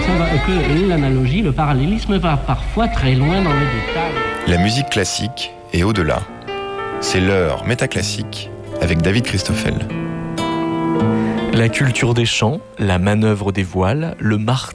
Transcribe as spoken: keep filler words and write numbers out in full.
ça va, que l'analogie, le parallélisme va parfois très loin dans les détails. La musique classique est au-delà. C'est l'heure métaclassique avec David Christoffel. La culture des chants, la manœuvre des voiles, le marteau